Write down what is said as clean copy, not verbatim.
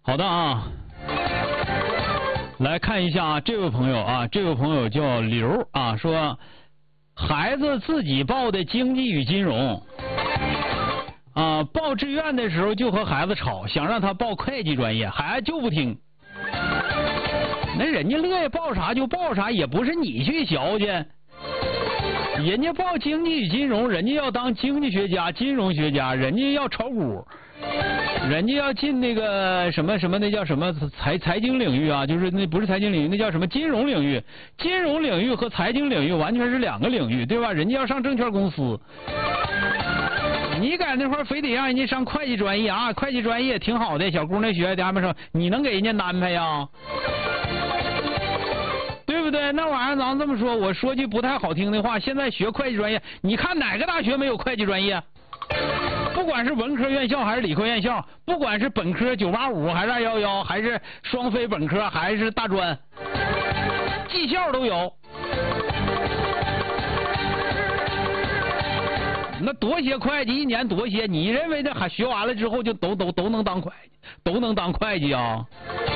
好的啊，来看一下啊，这位朋友啊，这位朋友叫刘啊，说孩子自己报的经济与金融啊，报志愿的时候就和孩子吵，想让他报会计专业，孩子就不听。那人家乐意报啥就报啥，也不是你去学去。人家报经济与金融，人家要当经济学家、金融学家，人家要炒股。人家要进那个什么什么，那叫什么财经领域啊？就是那不是财经领域，那叫什么金融领域？金融领域和财经领域完全是两个领域，对吧？人家要上证券公司，你在那块非得让人家上会计专业啊？会计专业挺好的，小姑娘学的，他们说你能给人家安排呀？对不对？那玩意儿咱这么说，我说句不太好听的话，现在学会计专业，你看哪个大学没有会计专业？不管是文科院校还是理科院校，不管是本科985还是211，还是双非本科还是大专，技校都有。那多些会计一年多些，你认为这还学完了之后就都能当会计，都能当会计啊？